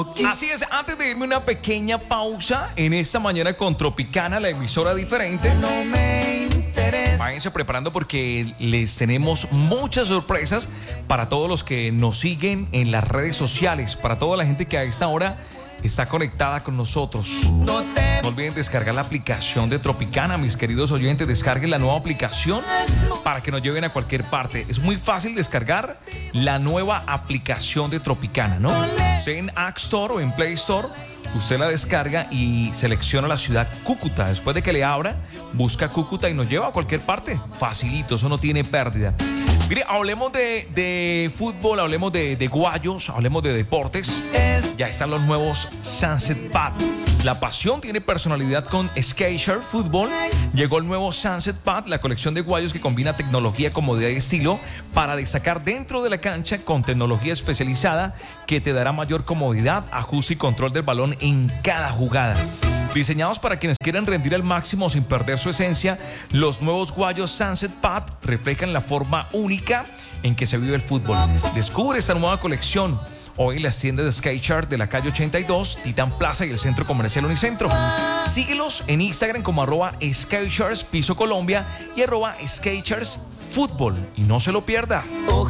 Así es, antes de irme una pequeña pausa en esta mañana con Tropicana, la emisora diferente. No me interesa. Váyanse preparando porque les tenemos muchas sorpresas para todos los que nos siguen en las redes sociales, para toda la gente que a esta hora está conectada con nosotros. No te No olviden descargar la aplicación de Tropicana, mis queridos oyentes. Descarguen la nueva aplicación para que nos lleven a cualquier parte. Es muy fácil descargar la nueva aplicación de Tropicana, ¿no? Usted en App Store o en Play Store, usted la descarga y selecciona la ciudad Cúcuta. Después de que le abra, busca Cúcuta y nos lleva a cualquier parte. Facilito, eso no tiene pérdida. Mire, hablemos de fútbol, hablemos de guayos, hablemos de deportes. Ya están los nuevos Sunset Pad. La pasión tiene personalidad con Skechers Fútbol. Llegó el nuevo Sunset Pad, la colección de guayos que combina tecnología, comodidad y estilo para destacar dentro de la cancha con tecnología especializada que te dará mayor comodidad, ajuste y control del balón en cada jugada. Diseñados para quienes quieran rendir al máximo sin perder su esencia, los nuevos guayos Sunset Pad reflejan la forma única en que se vive el fútbol. Descubre esta nueva colección hoy en las tiendas de Skechers de la calle 82, Titán Plaza y el Centro Comercial Unicentro. Síguelos en Instagram como @Skechers Piso Colombia y @Skechers Fútbol y no se lo pierda. ojalá.